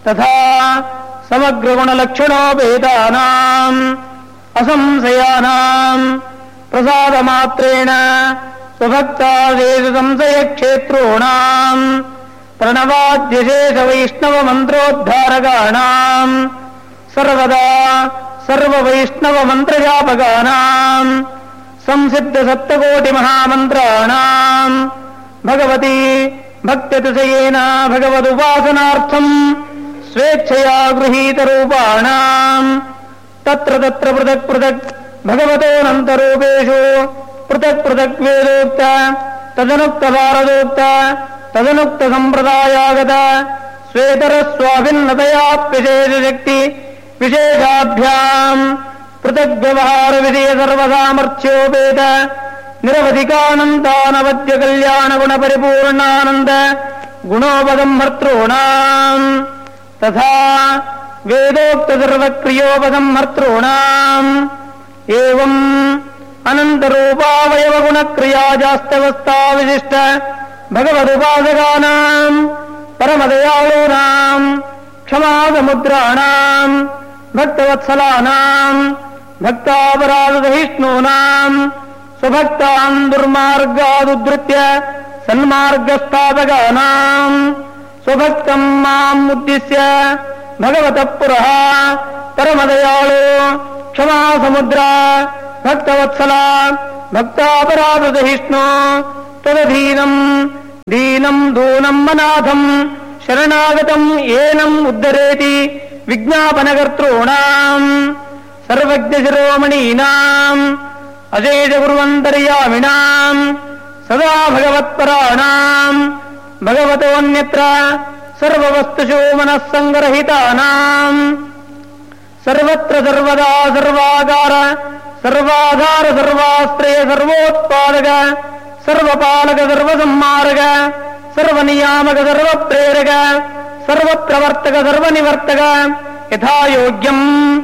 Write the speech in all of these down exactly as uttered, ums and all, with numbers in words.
ತಥಾ ಸಮಗ್ರಗುಣಲಕ್ಷಣೋ ಭೇದಾನಾಂ ಅಸಂಶಯಾನಾಂ ಪ್ರಸಾದ ಮಾತ್ರೇಣ ಸ್ವಭಕ್ತಾದೇಶ ಸಂಶಯ ಕ್ಷೇತ್ರೋಣಾಂ ಪ್ರಣವಾದ್ಯಶೇಷ ವೈಷ್ಣವ ಮಂತ್ರೋದ್ಧಾರಕಾಣಾಂ ಸರ್ವದಾ ಸರ್ವ ವೈಷ್ಣವ ಮಂತ್ರಜಾಪಕಾನಾಂ ಸಂಸಿದ್ಧ ಸಪ್ತಕೋಟಿ ಮಹಾಮಂತ್ರಾಣಾಂ ಭಗವತಿ ಭಕ್ತ್ಯತಿಶಯೇನ ಭಗವದುಪಾಸನಾರ್ಥಂ ಸ್ವೇಚ್ಛಯಾ ಗೃಹೀತ ರೂಪಾಣಾಂ ತತ್ರ ತತ್ರ ಪೃಥಕ್ ಪೃಥಕ್ ಭಗವತೋನಂತರೂಪೇಷು ಪೃಥಕ್ ಪೃಥಕ್ ವೇದೋಕ್ತ ತದನುಕ್ತ ಭಾರದೋಕ್ತ ತದನುಕ್ತ ಸಂಪ್ರದಾಯಾಗತ ಸ್ವೇತರ ಸ್ವಾಭಿನ್ನತಯಾಪ್ಯಶೇಷ ಶಕ್ತಿ ವಿಶೇಷಾಭ್ಯಾಂ ಪೃಥಕ್ ವ್ಯವಹಾರ ವಿಧೇಯ ಸರ್ವಸಾಮರ್ಥ್ಯೋಪೇತ ನಿರವಧಿಕಾನಂದಾನವದ್ಯ ಕಲ್ಯಾಣ ಗುಣ ಪರಿಪೂರ್ಣಾನಂದ ಗುಣೋಪಗಂ ಭರ್ತॄಣಾಂ ತಥಾ ವೇದೋಕ್ತ ಸರ್ವಕ್ರಿಯೋಪಗಂ ಭರ್ತॄಣಾಂ ಏವಂ ಅನಂತರೂಪಾವಯವ ಗುಣಕ್ರಿಯಾಜಾಸ್ತವಸ್ಥಾ ವಿಶಿಷ್ಟ ಭಗವದುಪಾಸಕಾನಾಂ ಪರಮದಯಾಳೂನಾಂ ಕ್ಷಮಾಸಮುದ್ರಾಣಾಂ ಭಕ್ತವತ್ಸಲಾನಾಂ ಭಕ್ತಾಪರಾಧಸಹಿಷ್ಣೂನಾಂ ಸ್ವಭಕ್ತಾನ್ ದುರ್ಮಾರ್ಗಾದುದ್ಧೃತ್ಯ ಸನ್ಮಾರ್ಗಸ್ಥಾಪಕಾನಾಂ ಸ್ವಭಕ್ತಂ ಮಾಂ ಉದ್ದಿಶ್ಯ ಭಗವತಃ ಪುರಃ ಪರಮದಯಾಳು ಕ್ಷಮಾಸಮುದ್ರ ಭಕ್ತವತ್ಸಲ ಭಕ್ತಾಪರಾಧಸಹಿಷ್ಣು ತದಧೀನಂ ದೀನಂ ದೂನಂ ಅನಾಥಂ ಶರಣಾಗತಂ ಏನಂ ಉದ್ಧರೇತಿ ವಿಜ್ಞಾಪನಕರ್ತॄಣಾಂ ಸರ್ವಜ್ಞ ಶಿರೋಮಣೀನಾಂ ಅಶೇಷ ಗುರುವಂತರ್ಯಾಮಿಣಾಂ ಸದಾ ಭಗವತ್ಪರಾಣಾಂ ಭಗವತೋನ್ಯತ್ರ ಸರ್ವವಸ್ತುಷು ಮನಸ್ಸಂಗರಹಿತಾನಾಂ ಸರ್ವತ್ರ ಸರ್ವದಾ ಸರ್ವಾಗಾರ ಸರ್ವಾಧಾರ ಸರ್ವಾಶ್ರಯ ಸರ್ವೋತ್ಪಾದಕ ಸರ್ವಪಾಲಕ ಸರ್ವಸಂಹಾರಕ ಸರ್ವನಿಯಾಮಕ ಸರ್ವಪ್ರೇರಕ ಸರ್ವಪ್ರವರ್ತಕ ಸರ್ವನಿವರ್ತಕ ಯಥಾಯೋಗ್ಯಂ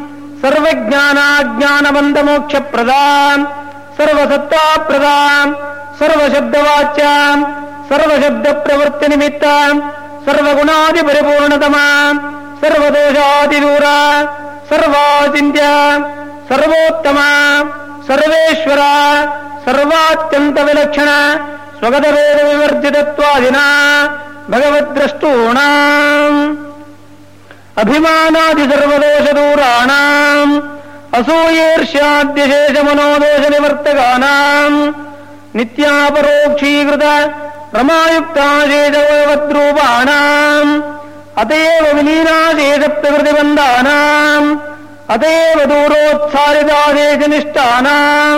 ಸರ್ವಜ್ಞಾನಾಜ್ಞಾನಬಂಧಮೋಕ್ಷಪ್ರದಾಂ ಸರ್ವಸತ್ತಾಪ್ರದಾಂ ಸರ್ವಶಬ್ದವಾಚ್ಯಾಂ ಸರ್ವಶಬ್ದಪ್ರವೃತ್ತಿನಿಮಿತ್ತ ಸರ್ವಗುಣಾದಿಪರಿಪೂರ್ಣತಮಾಂ ಸರ್ವದೋಷಾದಿದೂರ ಸರ್ವಾಚಿಂತ್ಯ ಸರ್ವೋತ್ತಮ ಸರ್ವೇಶ್ವರ ಸರ್ವಾತ್ಯಂತ ವಿಲಕ್ಷಣ ಸ್ವಗತವೇದ ವಿವರ್ಜಿತತ್ವಾದಿನ ಭಗವದ್ದ್ರಷ್ಟೂಣಾಂ ಅಭಿಮಾನಾದಿ ಸರ್ವದೋಷದೂರಾಣಾಂ ಅಸೂಯೇರ್ಷ್ಯಾದ್ಯಶೇಷ ಮನೋದೋಷ ನಿವರ್ತಕಾನಾಂ ನಿತ್ಯಾಪರೋಕ್ಷೀಕೃತ ರಮಾಯುಕ್ತಾಶೇಷವದ್ರೂಪಾಣಾಂ ಅತಯೇವ ವಿಲೀನಾಶೇಷ ಪ್ರಕೃತಿಬಂಧಾನಾಂ ಅತಯೇವ ದೂರೋತ್ಸಾರಿತಾಶೇಷನಿಷ್ಠಾನಾಂ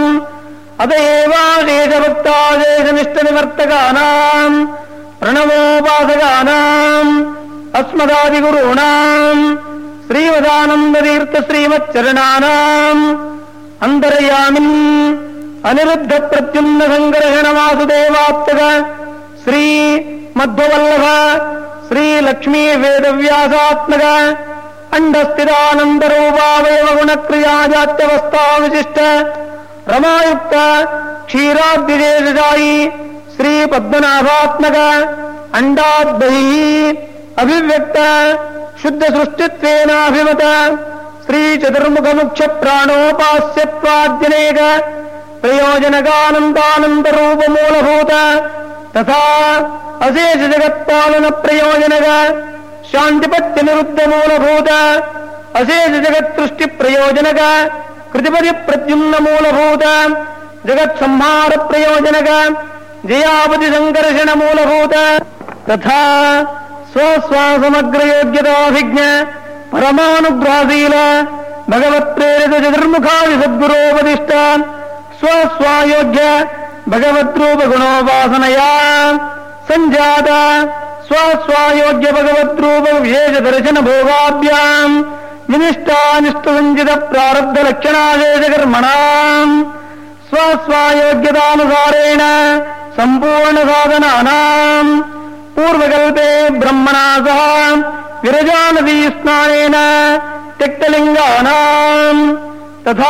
ಅತಯೇವಾಶೇಷಭಕ್ತಾಶೇಷನಿಷ್ಠನಿವರ್ತಕಾನಾಂ ಪ್ರಣವೋಪಾಸಕಾನಾಂ ಅಸ್ಮದಾದಿಗುರುಣಾಂ ಶ್ರೀವದಾನಂದತೀರ್ಥ ಶ್ರೀಮಚ್ಚರಣಾನಾಂ ಅಂತರ್ಯಾಮಿನ್ ಅನಿರುದ್ಧ ಪ್ರದ್ಯುಮ್ನ ಸಂಕರ್ಷಣ ವಾಸುದೇವಾತ್ಮಕ ಶ್ರೀ ಮಧ್ವವಲ್ಲಭ ಶ್ರೀ ಲಕ್ಷ್ಮೀ ವೇದವ್ಯಾಸಾತ್ಮಕ ಅಂಡಸ್ಥಿತಾನಂದರೂಪಾವಯವ ಗುಣಕ್ರಿಯಾಜಾತ್ಯವಸ್ಥಾ ವಿಶಿಷ್ಟ ರಮಾಯುಕ್ತ ಕ್ಷೀರಾದ್ವಿಜೇಶಾಯಿ ಶ್ರೀ ಪದ್ಮನಾಭಾತ್ಮಕ ಅಂಡಾದ್ಬಹಿ ಅಭಿವ್ಯಕ್ತ ಶುದ್ಧ ಸೃಷ್ಟಿತ್ವೇನಾಭಿಮತ ಶ್ರೀ ಚತುರ್ಮುಖ ಮುಖ್ಯ ಪ್ರಾಣೋಪಾಸ್ಯತ್ವಾದ್ಯನೇಕ ಪ್ರಯೋಜನಕಾನಂದಾನಂದ ರೂಪ ಮೂಲಭೂತ ತಥಾ ಅಶೇಷ ಜಗತ್ಪಾಲನ ಪ್ರಯೋಜನಕ ಶಾಂತಿಪತ್ಯ ನಿರುದ್ಧ ಮೂಲಭೂತ ಅಶೇಷ ಜಗತ್ಸೃಷ್ಟಿ ಪ್ರಯೋಜನಕ ಕೃತಿಪದಿ ಪ್ರದ್ಯುಮ್ನ ಮೂಲಭೂತ ಜಗತ್ ಸಂಹಾರ ಪ್ರಯೋಜನಕ ಜಯಾಪತಿ ಸಂಕರ್ಷಣ ಮೂಲಭೂತ ತಥಾ ಸ್ವಸ್ವಾಸಮಗ್ರ ಯೋಗ್ಯತಾಭಿಜ್ಞ ಪರಮಾನುಗ್ರಹಶೀಲ ಭಗವತ್ಪ್ರೇರಿತ ಚತುರ್ಮುಖಾದಿ ಸದ್ಗುರೋಪದಿಷ್ಟ ಸ್ವಸ್ವಾಯೋಗ್ಯ ಭಗವದ್ರೂಪ ಗುಣೋಪಾಸನಯ ಸಂಜಾತ ಸ್ವಸ್ವಾಯೋಗ್ಯ ಭಗವದ್ರೂಪ ವಿಶೇಷ ದರ್ಶನ ಭೋಗಾಭ್ಯಾಂ ವಿನಿಷ್ಟಾನಿಷ್ಠ ಸಂಚಿತ ಪ್ರಾರಬ್ಧ ಲಕ್ಷಣಾಶೇಷ ಕರ್ಮಣಾಂ ಸ್ವಸ್ವಾಯೋಗ್ಯತಾನುಸಾರೇಣ ಸಂಪೂರ್ಣ ಸಾಧನಾನಾಂ ಪೂರ್ವಕಲ್ಪೆ ಬ್ರಹ್ಮಣಾ ಸಹ ವಿರಜಾನದೀ ಸ್ನಾನೇನ ತ್ಯಕ್ತಲಿಂಗಾನಾಂ ತಥಾ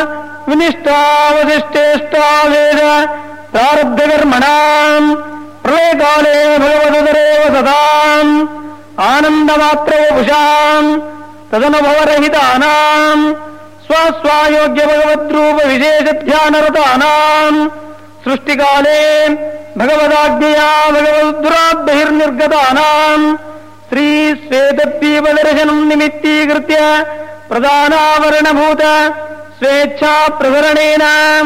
ವಿನಿಷ್ಟಾವಶಿಷ್ಟೇಷ್ಟಾವೇದ ಪ್ರಾರಬ್ಧಕರ್ಮಣಾಂ ಪ್ರಳಯಕಾಲೇ ಭಗವದರೇವ ಸದಾಂ ಆನಂದಮಾತ್ರವಪುಷಾಂ ತದನುಭವರಹಿತಾನಾಂ ಸ್ವಸ್ವಾಯೋಗ್ಯ ಭಗವದ್ರೂಪ ವಿಶೇಷಧ್ಯಾನರತಾನಾಂ ಸೃಷ್ಟಿಕಾಲೇ ಭಗವದಾಜ್ಞೆಯ ಭಗವದ್ದುರಾದ್ಬಹಿರ್ನಿರ್ಗತಾನಾಂ ಶ್ರೀ ಶ್ವೇತದ್ವೀಪದರ್ಶನಂ ನಿಮಿತ್ತೀಕೃತ್ಯ ಪ್ರಧಾನಾವರಣಭೂತ ಸ್ವೇಚ್ಛಾ ಪ್ರಸರಣೇನ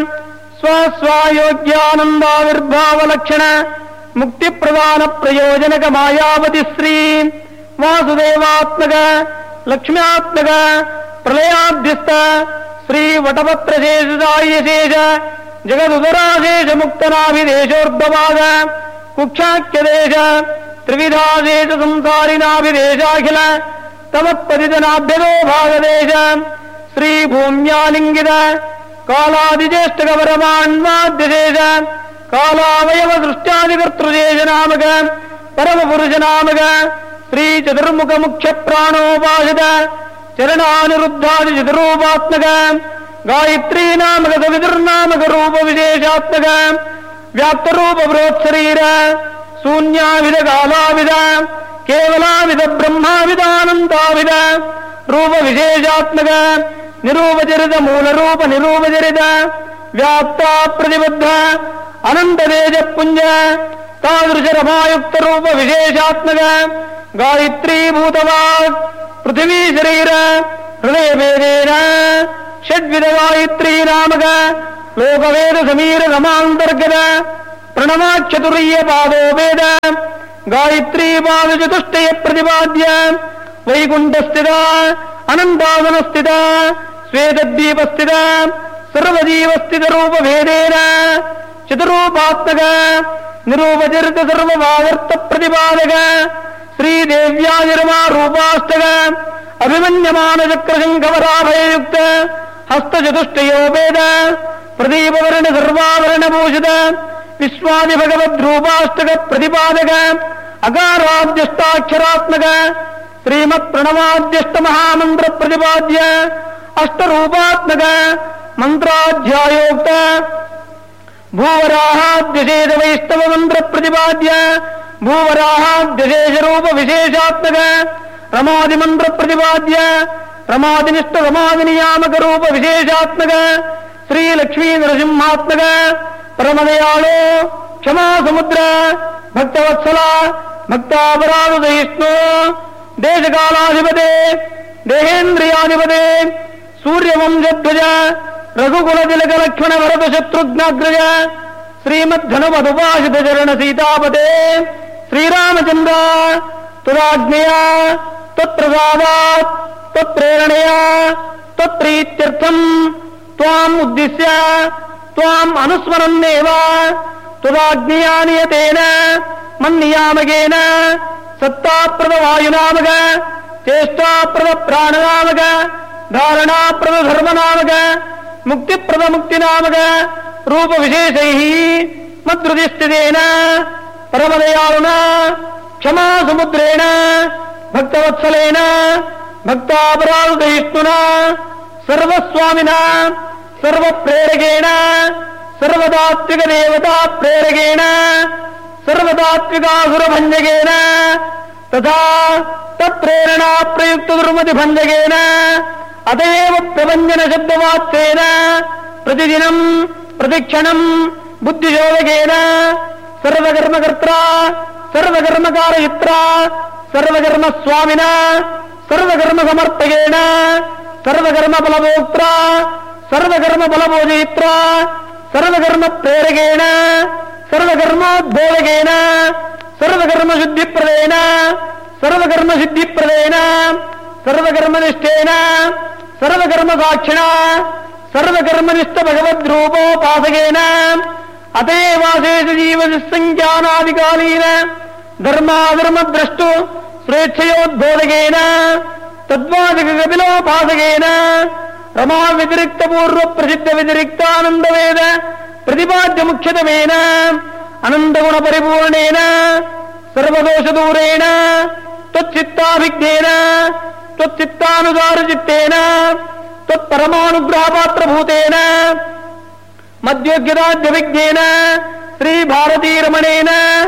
ಸ್ವಸ್ವಾಯೋಗ್ಯಾನಂದಾವಿರ್ಭಾವಲಕ್ಷಣ ಮುಕ್ತಿಪ್ರದಾನ ಪ್ರಯೋಜನಕ ಮಾಯಾವತಿ ಶ್ರೀ ವಾಸುದೇವಾತ್ಮಕ ಲಕ್ಷ್ಮ್ಯಾತ್ಮಕ ಪ್ರಲಯಾಧ್ಯಸ್ಥ ಶ್ರೀ ವಟಪತ್ರಶೇಷಾಯಶೇಷ ಜಗದುದರಾಶೇಷ ಮುಕ್ತನಾಭಿದೇಶೋರ್ಧವಾದ ಕುಕ್ಷಾಖ್ಯದೇಶ ತ್ರಿವಿಧಾದೇಶ ಸಂಸಾರಿನಾಭಿದೇಶಾಖಿಲ ತಮತ್ಪದಿತನಾಭ್ಯದೋ ಭಾಗದೇಶ ಶ್ರೀ ಭೂಮ್ಯಾಲಿಂಗಿತ ಕಾಲಾದಿಜೇಷ್ಟಗವರಮಾನ್ವಾದ್ಯಶೇಷ ಕಾಲಾವಯವ ದೃಷ್ಟ್ಯಾದಿಕರ್ತೃಶೇಷ ನಾಮಕ ಪರಮಪುರುಷ ನಾಮಕ ಶ್ರೀ ಚತುರ್ಮುಖ ಮುಖ್ಯ ಪ್ರಾಣೋಪಾಸಿತ ಚರಣಾನಿರುದ್ಧಾದಿ ಚತುರೂಪಾತ್ಮಕ ಗಾಯತ್ರೀ ನಾಮಕ ಸವಿದುರ್ನಾಮಕ ರೂಪ ವಿಶೇಷಾತ್ಮಕ ವ್ಯಾಪ್ತರೂಪ ಬೃಹತ್ಶರೀರ ಶೂನ್ಯಾವಿಧ ಕಾಲಾವಿಧ ಕೇವಲಾವಿಧ ಬ್ರಹ್ಮಾವಿಧಾನಂತಾವಿಧ ರೂಪ ವಿಶೇಷಾತ್ಮಕ ನಿರೂಪಚರಿತ ಮೂಲರೂಪ ನಿರೂಪಚರಿತ ವ್ಯಾಪ್ತ ಪ್ರತಿಬದ್ಧ ಅನಂತ ತೇಜ ಪುಂಜ ತಾದೃಶ ರಮಾಯುಕ್ತ ರೂಪ ವಿಶೇಷಾತ್ಮಕ ಗಾಯತ್ರೀ ಭೂತವಾಗ್ ಪೃಥಿವೀ ಶರೀರ ಹೃದಯ ಭೇದೇನ ಷಡ್ವಿಧ ಗಾಯತ್ರೀ ನಾಮಕ ಲೋಕವೇದ ಸಮೀರ ರಮಾಂತರ್ಗತ ಪ್ರಣವಾಕ್ಷತುರೀಯ ಪಾದೋಪೇದ ಗಾಯತ್ರೀ ಪಾದ ಚತುಷ್ಟಯ ಪ್ರತಿಪಾದ್ಯ ವೈಕುಂಠಸ್ಥಿತ ಅನಂತಾವನಸ್ಥಿತ ಶ್ವೇತದ್ವೀಪಸ್ಥಿತ ಸರ್ವಜೀವಸ್ಥಿತ ರೂಪ ಭೇದೇನ ಚತುರೂಪಾತ್ಮಕ ನಿರೂಪಚರಿತ ಸರ್ವಭಾಗರ್ಥ ಪ್ರತಿಪಾದಕ ಶ್ರೀದೇವ್ಯಾನಿರ್ಮಾ ರೂಪಾಷ್ಟಕ ಅಭಿಮನ್ಯಮಾನ ಚಕ್ರಶಂಖವರಾಭಯಯುಕ್ತ ಹಸ್ತಚತುಷ್ಟಯೋಪೇದ ಪ್ರದೀಪವರ್ಣ ಸರ್ವಾವರಣಭೂಷಿತ ವಿಶ್ವಾದಿ ಭಗವದ್ರೂಪಾಷ್ಟಕ ಪ್ರತಿಪಾದಕ ಅಕಾರಾದ್ಯಷ್ಟಾಕ್ಷರಾತ್ಮಕ ಶ್ರೀಮತ್ ಪ್ರಣವಾದ್ಯಷ್ಟ ಮಹಾಮಂತ್ರ ಪ್ರತಿಪಾದ್ಯ ಅಷ್ಟರೂಪಾತ್ಮಕ ಮಂತ್ರಾಧ್ಯಾಯೋಕ್ತ ಭೂವರಾಹಾದ್ಯಶೇಷ ವೈಷ್ಣವ ಮಂತ್ರ ಪ್ರತಿಪಾದ್ಯ ಭೂವರಾಹಾದ್ಯಶೇಷ ರೂಪ ವಿಶೇಷಾತ್ಮಕ ರಮಾದಿ ಮಂತ್ರ ಪ್ರತಿಪಾದ್ಯ ರಮಾದಿನಿಷ್ಠ ರಮಾದಿ ನಿಯಾಮಕ ರೂಪ ವಿಶೇಷಾತ್ಮಕ ಶ್ರೀ ಲಕ್ಷ್ಮೀ ನರಸಿಂಹಾತ್ಮಕ ಪರಮದಯಾಳು ಕ್ಷಮಾ ಸಮುದ್ರ ಭಕ್ತವತ್ಸಲ ಭಕ್ತಾಪರಾಧ ಸಹಿಷ್ಣು ದೇಶಕಾಲಾಧಿಪತೆ ದೇಹೇಂದ್ರಿಯಾಧಿಪತೆ ಸೂರ್ಯವಂಶಧ್ವಜ ರಘುಕುಲ ತಿಲಕ ಲಕ್ಷ್ಮಣ ಭರತ ಶತ್ರುಘ್ನಾಗ್ರಜ ಶ್ರೀಮದ್ಧನುಮಧುಪಾಶಿತ ಚರಣ ಸೀತಾಪತೆ ಶ್ರೀರಾಮಚಂದ್ರ ತುರಾಜ್ಞೆಯ ತತ್ಪ್ರಸಾದಾತ್ ತತ್ಪ್ರೇರಣೆಯ ತತ್ಪ್ರೀತ್ಯರ್ಥಂ ತ್ವಾಂ ಉದ್ದಿಶ್ಯ ತ್ವಾಂ ಅನುಸ್ಮರನ್ನೇವ ತುರಾಜ್ಞೆಯ ನಿಯತೇನ ಮನ್ನಿಯಾಮಕೇನ ಸತ್ತಾಪ್ರದ ವಾಯುನಾಮಕ ಚೇಷ್ಟಾಪ್ರದ ಪ್ರಾಣನಾಮಕ ಧಾರಣಾಪ್ರದ ಧರ್ಮನಾಮಕ ಮುಕ್ತಿಪ್ರದ ಮುಕ್ತಿನಾಮಕ ರೂಪ ವಿಶೇಷೈ ಮದ್ರುದಿಷ್ಠಿತೇನ ಪರಮದಯಾಳುನ ಕ್ಷಮಾ ಸಮುದ್ರೇಣ ಭಕ್ತವತ್ಸಲೇನ ಭಕ್ತಾಪರಾಧಯಿಷ್ಣುನ ಸರ್ವಸ್ವಾಮಿನ ಸರ್ವಪ್ರೇರಕೇಣ ಸರ್ವತಾತ್ವಿಕ ದೇವತಾ ಪ್ರೇರಕೇಣ ಸರ್ವತಾತ್ವಿಕಾಸುರಭಂಜಕೇನ ತಥಾ ತತ್ಪ್ರೇರಣಾ ಪ್ರಯುಕ್ತ ದುರ್ಮತಿ ಭಂಜಕೇನ ಅತಯೇವ ಪ್ರಭಂಜನ ಶಬ್ದವಾಚ್ಯೇನ ಪ್ರತಿದಿನಂ ಪ್ರತಿಕ್ಷಣಂ ಬುದ್ಧಿಶೋಧಕೇನ ಸರ್ವಕರ್ಮಕರ್ತ್ರ ಸರ್ವಕರ್ಮಕಾರಯಿತ್ರ ಸರ್ವಕರ್ಮ ಸ್ವಾಮಿನ ಸರ್ವಕರ್ಮ ಸಮರ್ಥಕೇನ ಸರ್ವಕರ್ಮ ಫಲಭೋಕ್ತ್ರ ಸರ್ವಕರ್ಮ ಫಲಭೋಜಯಿತ್ರ ಸರ್ವಕರ್ಮ ಪ್ರೇರಕೇನ ಸರ್ವಕರ್ಮೋದ್ಬೋಧಕೇನ ಸರ್ವಕರ್ಮ ಶುದ್ಧಿಪ್ರದೇನ ಸರ್ವಕರ್ಮ ಸಿದ್ಧಿಪ್ರದೇನ ಸರ್ವಕರ್ಮನಿಷ್ಠೇನ ಸರ್ವಕರ್ಮ ಸಾಕ್ಷಿಣ ಸರ್ವಕರ್ಮನಿಷ್ಠ ಭಗವದ್ರೂಪೋಪಾಸಕೇನ ಅತೇವಾಶೇಷ ಜೀವಸಂಖ್ಯಾನಾದಿಕಾಲೀನ ಧರ್ಮಾಧರ್ಮದ್ರಷ್ಟು ಸ್ವೇಚ್ಛಯೋದ್ಬೋಧಕೇನ ತದ್ವಾದಿಕ ಕಪಿಲೋಪಾಸಕೇನ ರಮಾ ವ್ಯತಿರಿಕ್ತ ಪೂರ್ವ ಪ್ರಸಿದ್ಧ ವ್ಯತಿರಿಕ್ತಾನಂದವೇದ ಪ್ರತಿಪಾದ್ಯ ಮುಖ್ಯತಮೇನ ಅನಂತಗುಣ ಪರಿಪೂರ್ಣೇನ ಸರ್ವದೋಷ ದೂರೇಣ ತ್ವಚ್ಚಿತ್ತಾಭಿಜ್ಞೇನ ತ್ವಚ್ಚಿತ್ತಾನುಸಾರ ಚಿತ್ತೇನ ತ್ವತ್ಪರಮಾನುಗ್ರಹ ಪಾತ್ರಭೂತೇನ ಮಧ್ಯೋಗ್ಯದಾದ್ಯವಿಜ್ಞೇನ ಶ್ರೀ ಭಾರತೀರಮಣೇನ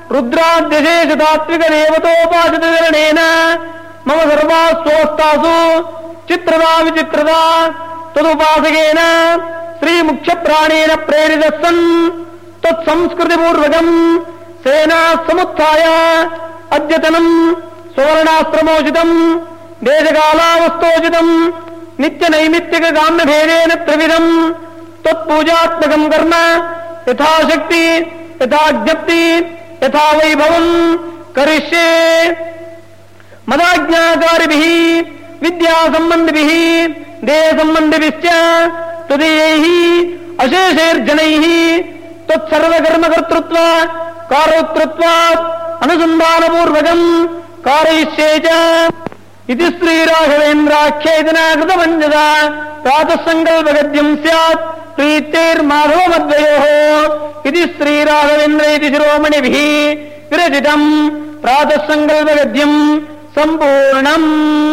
ರುದ್ರಾದ್ಯಶೇಷ ತಾತ್ವಿಕ ದೇವತೋಪಾಸಿತರಣೇನ ಮಮ ಸರ್ವಾಸ್ವಸ್ತಾಸು ಚಿತ್ರದ ವಿಚಿತ್ರದ ತದುಪಾಸಕೇನ ಶ್ರೀ ಮುಖ್ಯ ಪ್ರಾಣೇನ ಪ್ರೇರಿತ ಸನ್ ತತ್ಸಂಸ್ಕೃತಿಪೂರ್ವಕಂ ಸೇನಾ ಸಮುತ್ಥಾಯ ಅದ್ಯತನಂ ಸುವರ್ಣಾಸ್ತ್ರಮೋಚಿತಂ ದೇಶಕಾಲಾವಸ್ತೋಚಿತಂ ನಿತ್ಯ ನೈಮಿತ್ತಿಕ ಕಾಮ್ಯಭೇದೇನ ತ್ರಿವಿಧಂ ತತ್ಪೂಜಾತ್ಮಕಂ ಕರ್ಮ ಯಥಾಶಕ್ತಿ ಯಥಾಜ್ಞಪ್ತಿ ಯಥಾ ವೈಭವಂ ಕರಿಷ್ಯೆ ಮದಾಜ್ಞಾಕಾರಿಭಿಃ ವಿದ್ಯಾ ಸಂಬಂಧಿಭಿಃ ದೇಹ ಸಂಬಂಧಿಭಿಶ್ಚ ತದೀಯೈಃ ಅಶೇಷೈರ್ಜನೈಃ ತತ್ಸರ್ವಕರ್ಮಕರ್ತೃತ್ವ ಕಾರೋಕ್ತೃತ್ವಾತ್ ಅನುಸಂಧಾನಪೂರ್ವಕಂ कारयिष्ये च इति श्रीराघवेन्द्राख्येतना कृतमञ्जस प्रातः सङ्कल्पगद्यम् स्यात् प्रीत्यैर्माधवमद्वयोः इति श्रीराघवेन्द्र इति शिरोमणिभिः विरचितम् प्रातः सङ्कल्पगद्यम् सम्पूर्णम्।